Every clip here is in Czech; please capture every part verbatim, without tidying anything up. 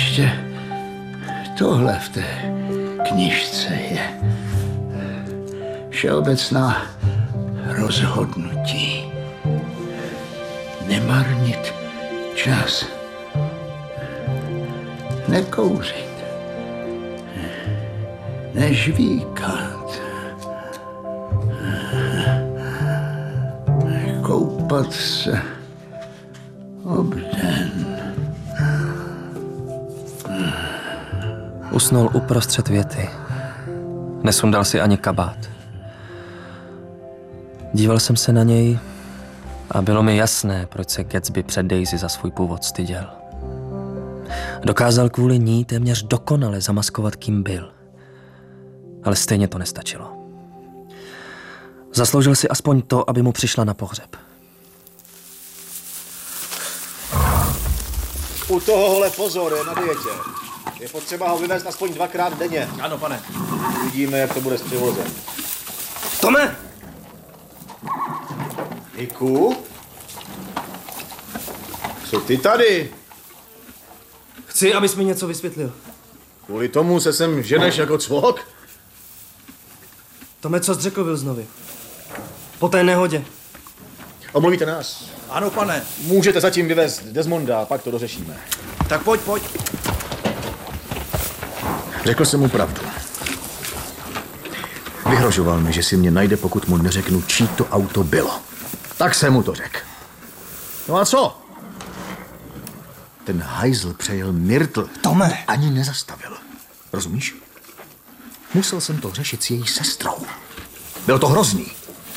ještě tohle v té knižce je. Všeobecná rozhodnutí. Nemarnit čas. Nekouřit. Nežvíkat. Koupat se obden. Usnul uprostřed věty. Nesundal si ani kabát. Díval jsem se na něj a bylo mi jasné, proč se Gatsby před Daisy za svůj původ styděl. Dokázal kvůli ní téměř dokonale zamaskovat, kým byl. Ale stejně to nestačilo. Zasloužil si aspoň to, aby mu přišla na pohřeb. U tohohle pozor, je na dietě. Je potřeba ho vyvést aspoň dvakrát denně. Ano, pane. Uvidíme, jak to bude s převozem. Tome! Niku? Co ty tady? Chci, abys mi něco vysvětlil. Kvůli tomu se sem ženeš jako cvok? Tome, co jsi řekl Wilsonovi? Po té nehodě. Omluvíte nás? Ano, pane. Můžete zatím vyvést Desmonda a pak to dořešíme. Tak pojď, pojď. Řekl jsem mu pravdu. Vyhrožoval mi, že si mě najde, pokud mu neřeknu, čí to auto bylo. Tak jsem mu to řekl. No a co? Ten hajzl přejel Myrtle. Tome. Ani nezastavil. Rozumíš? Musel jsem to řešit s její sestrou. Bylo to hrozný.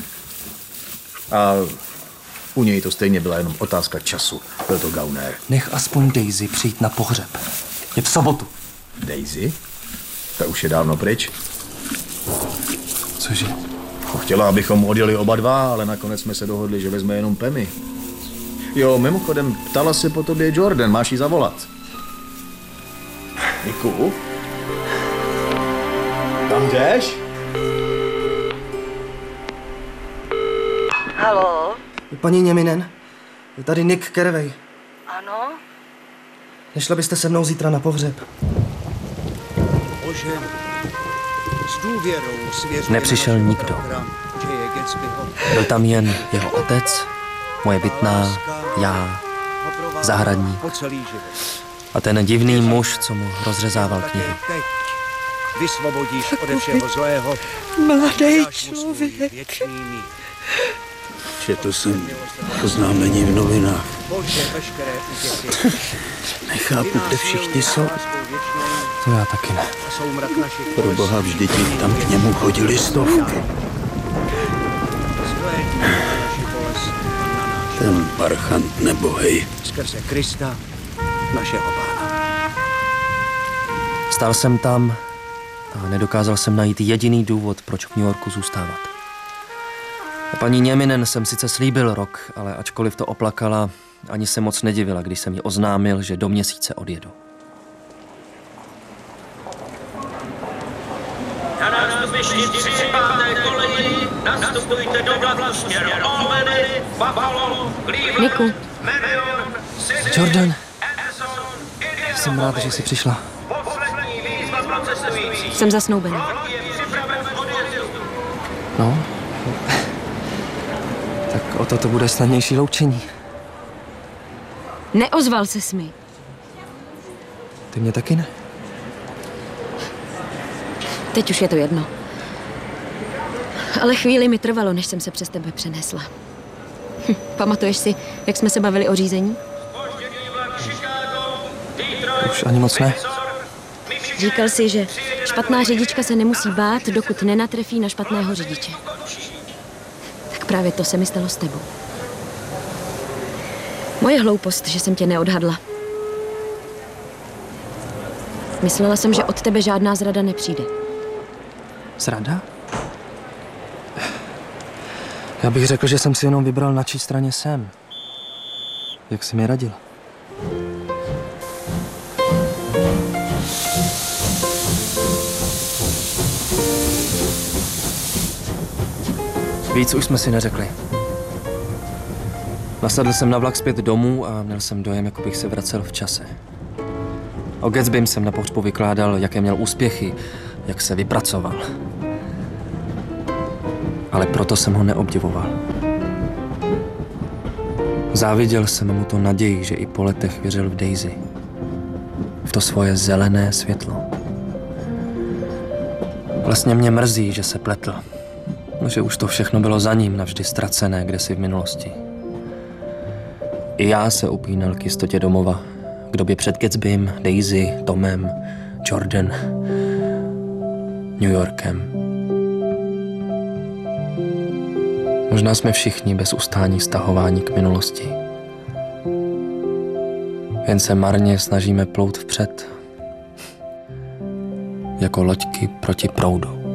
A u něj to stejně byla jenom otázka času. Byl to gaunér. Nech aspoň Daisy přijít na pohřeb. Je v sobotu. Daisy? Ta už je dávno pryč. Cože? Chtěla, abychom odjeli oba dva, ale nakonec jsme se dohodli, že vezme jenom Pemmy. Jo, mimochodem, ptala se po tobě Jordan, máš jí zavolat. Niku? Tam jdeš? Haló? Paní Něminen, je tady Nick Carvey. Ano? Nešla byste se mnou zítra na pohřeb? Bože, s důvěrou svěřujeme Nepřišel našemu nikdo. program J J. Gatsbyho. Byl tam jen jeho otec, moje bytná, já, Ho provází zahradník po celý život. a ten divný muž, co mu rozřezával Také knihy. teď vysvobodíš ode všeho zlého. Mladý Dáš mu svůj člověk. věčný mír. Četl jsem oznámení v novinách. Bože, veškeré útěchy. Nechápu, kde všichni jsou. To já taky ne. A soumrak našich Pro boha, vždyť tam k němu chodili stovky. Zhlédni na naši bolest a na náš Ten parchant nebohej. skrze Krista, našeho Pána. Stál jsem tam a nedokázal jsem najít jediný důvod, proč v New Yorku zůstávat. A paní Něminen jsem sice slíbil rok, ale ačkoliv to oplakala, ani se moc nedivila, když jsem jí oznámil, že do měsíce odjedu. Na nástupišti tři páté koleji nastupujte do vlaku směru Albany, Buffalo, Cleveland, Niku. Marion, Sydney, Jordan, Anderson, jsem rád, že jsi přišla. poslední výzva pro cestující. Jsem zasnoubená. Vlak je připraven k odjezdu. No, tak o to to bude snadnější loučení. Neozval ses mi. Ty mě taky ne. Teď už je to jedno. Ale chvíli mi trvalo, než jsem se přes tebe přenesla. Hm, pamatuješ si, jak jsme se bavili o řízení? Zpožděný vlak Chicago, Detroit, Už ani moc ne. Říkal jsi, že špatná řidička se nemusí bát, dokud nenatrefí na špatného řidiče. Tak právě to se mi stalo s tebou. Moje hloupost, že jsem tě neodhadla. Myslela jsem, že od tebe žádná zrada nepřijde. Zrada? Já bych řekl, že jsem si jenom vybral, na čí straně jsem. Jak jsi mi radila. Víc už jsme si neřekli. Nasadl jsem na vlak zpět domů a měl jsem dojem, jako bych se vracel v čase. O Gatsbym jsem na pohřbu vykládal, jaké měl úspěchy, jak se vypracoval. Ale proto jsem ho neobdivoval. Záviděl jsem mu to naději, že i po letech věřil v Daisy. V to svoje zelené světlo. Vlastně mě mrzí, že se pletl. Že už to všechno bylo za ním navždy ztracené kdesi v minulosti. I já se upínal k jistotě domova, k době před Gatsbym, Daisy, Tomem, Jordan, New Yorkem. Možná jsme všichni bez ustání stahování k minulosti. Jen se marně snažíme plout vpřed, jako loďky proti proudu.